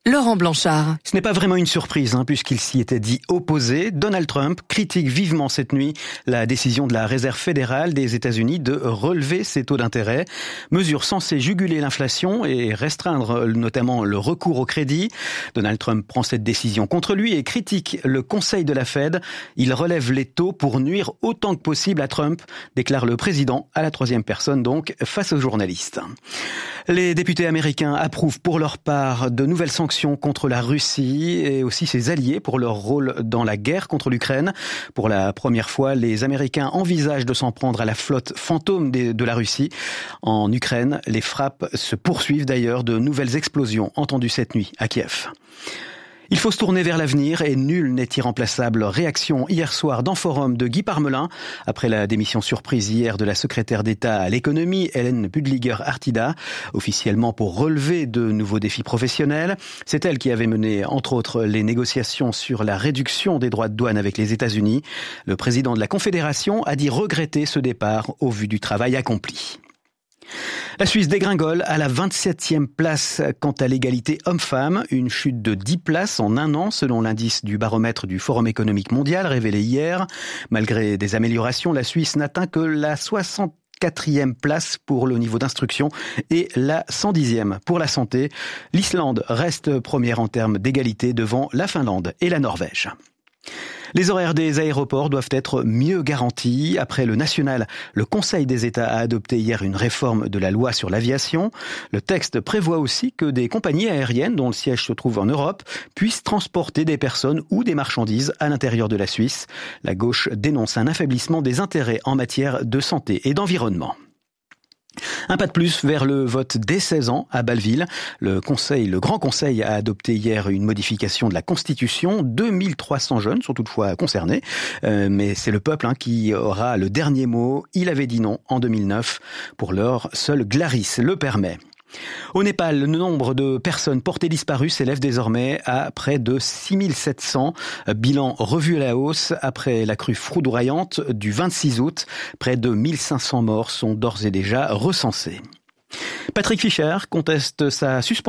Laurent Blanchard. Ce n'est pas vraiment une surprise, puisqu'il s'y était dit opposé. Donald Trump critique vivement cette nuit la décision de la Réserve fédérale des États-Unis de relever ses taux d'intérêt. Mesure censée juguler l'inflation et restreindre notamment le recours au crédit. Donald Trump prend cette décision contre lui et critique le conseil de la Fed. Il relève les taux pour nuire autant que possible à Trump, déclare le président à la troisième personne donc face aux journalistes. Les députés américains approuvent pour leur part de nouvelles sanctions contre la Russie et aussi ses alliés pour leur rôle dans la guerre contre l'Ukraine. Pour la première fois, les Américains envisagent de s'en prendre à la flotte fantôme de la Russie. En Ukraine, les frappes se poursuivent d'ailleurs, de nouvelles explosions entendues cette nuit à Kiev. Il faut se tourner vers l'avenir et nul n'est irremplaçable. Réaction hier soir dans Forum de Guy Parmelin, après la démission surprise hier de la secrétaire d'État à l'économie, Hélène Buddliger-Artida, officiellement pour relever de nouveaux défis professionnels. C'est elle qui avait mené, entre autres, les négociations sur la réduction des droits de douane avec les États-Unis. Le président de la Confédération a dit regretter ce départ au vu du travail accompli. La Suisse dégringole à la 27e place quant à l'égalité homme-femme, une chute de 10 places en un an selon l'indice du baromètre du Forum économique mondial révélé hier. Malgré des améliorations, la Suisse n'atteint que la 64e place pour le niveau d'instruction et la 110e pour la santé. L'Islande reste première en termes d'égalité devant la Finlande et la Norvège. Les horaires des aéroports doivent être mieux garantis. Après le national, le Conseil des États a adopté hier une réforme de la loi sur l'aviation. Le texte prévoit aussi que des compagnies aériennes dont le siège se trouve en Europe puissent transporter des personnes ou des marchandises à l'intérieur de la Suisse. La gauche dénonce un affaiblissement des intérêts en matière de santé et d'environnement. Un pas de plus vers le vote dès 16 ans à Bâle-Ville. Le Grand Conseil a adopté hier une modification de la Constitution. 2300 jeunes sont toutefois concernés, mais c'est le peuple qui aura le dernier mot. Il avait dit non en 2009. Pour l'heure, seul Glaris le permet. Au Népal, le nombre de personnes portées disparues s'élève désormais à près de 6700. Bilan revu à la hausse après la crue foudroyante du 26 août. Près de 1500 morts sont d'ores et déjà recensés. Patrick Fischer conteste sa suspension